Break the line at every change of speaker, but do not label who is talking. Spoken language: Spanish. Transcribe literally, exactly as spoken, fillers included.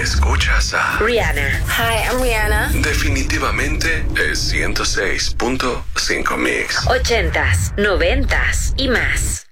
Escuchas a
Rihanna.
Hi, I'm Rihanna.
Definitivamente es ciento seis punto cinco Mix.
Ochentas, noventas y más.